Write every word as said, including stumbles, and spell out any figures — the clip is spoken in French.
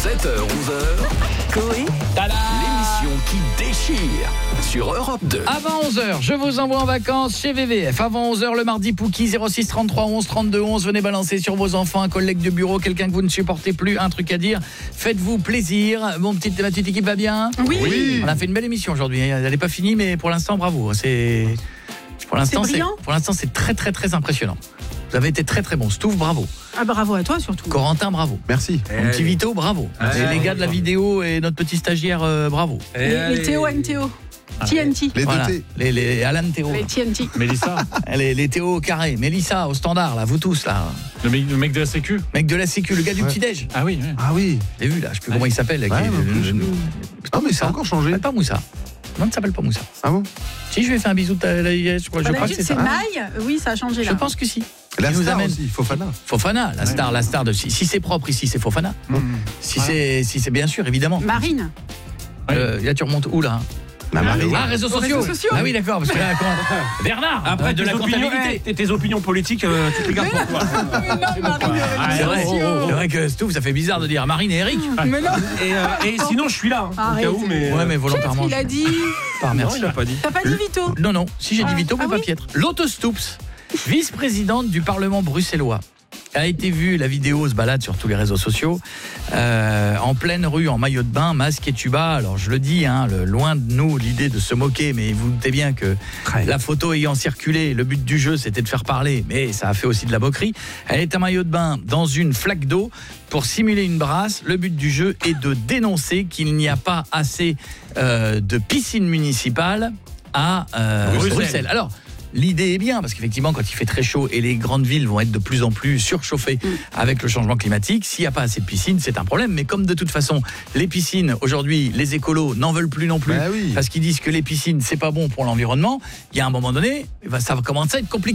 sept heures onze heures, Coé, l'émission qui déchire sur Europe deux. Avant onze heures, je vous envoie en vacances chez V V F. Avant onze heures, le mardi Pouki, zéro six trente-trois onze trente-deux onze. Venez balancer sur vos enfants, un collègue de bureau, quelqu'un que vous ne supportez plus, un truc à dire. Faites-vous plaisir. Mon petit, ma petite équipe va bien ? Oui. oui. On a fait une belle émission aujourd'hui. Elle n'est pas finie, mais pour l'instant, bravo. C'est pour l'instant, c'est, pour l'instant, c'est très très très impressionnant. Vous avez été très très bon. Stouff, bravo. Ah, bravo à toi surtout. Corentin, bravo. Merci. Mon petit Vito, bravo. Allez. Et les gars de la vidéo et notre petit stagiaire, euh, bravo. Les, les Théo and Théo. T N T. Les Voilà. deux T. Les, les Alan Théo. Les T N T. Mélissa, Les, les Théo au carré. Mélissa au standard, là, vous tous, là. le mec, le mec de la sécu. Mec de la sécu, le gars du Ouais. petit-déj. Ah oui, oui. Ah oui. Vous l'avez vu, là, je sais plus comment il s'appelle. Là, Ouais, qui est- non plus, le- je- le- Ah mais ça a encore Il changé. s'appelle pas Moussa. Non, il ne s'appelle pas Moussa. Ah bon? Si, je lui ai fait un bisou de la hier, je crois, je On a crois dit que c'est c'est ça. Maï. Oui, ça a changé là. Je pense que si. La Il nous star amène- aussi, Fofana. Fofana, la star, la star de... Si, si c'est propre ici, c'est Fofana. Si c'est si c'est bien sûr, évidemment. Marine. Euh, là, tu remontes où, là? La Marie. Ah, réseaux Aux sociaux. réseaux sociaux. Ah oui, d'accord, parce que là, comment... Bernard, Après, euh, de tes la opinions, comptabilité. eh, tes opinions politiques, euh, tu te les gardes pour toi. Mais non, Marine. Ah, C'est vrai, oh, oh, oh. c'est vrai que Stouff, ça fait bizarre de dire Marine et Eric. Mais non. Et, euh, et sinon, je suis là, hein, au Arrête. cas où, mais... Ouais, mais volontairement. Il a dit. Par Non, merci. il l'a pas dit. T'as pas dit Vito. Non, non. Si j'ai dit Ah, Vito, mais ah pas oui Pietre. Lotte Stoups, vice-présidente du Parlement bruxellois, a été vue, la vidéo se balade sur tous les réseaux sociaux, euh, en pleine rue, en maillot de bain, masque et tuba. Alors je le dis, hein, le, loin de nous l'idée de se moquer, mais vous doutez bien que la photo ayant circulé, le but du jeu c'était de faire parler, mais ça a fait aussi de la moquerie. Elle est en maillot de bain dans une flaque d'eau pour simuler une brasse. Le but du jeu est de dénoncer qu'il n'y a pas assez euh, de piscines municipales à euh, Bruxelles. Bruxelles. Alors, l'idée est bien, parce qu'effectivement, quand il fait très chaud et les grandes villes vont être de plus en plus surchauffées avec le changement climatique, s'il n'y a pas assez de piscines, c'est un problème. Mais comme de toute façon, les piscines, aujourd'hui, les écolos n'en veulent plus non plus, Bah oui. parce qu'ils disent que les piscines, c'est pas bon pour l'environnement, il y a un moment donné, eh ben, ça va commencer à être compliqué.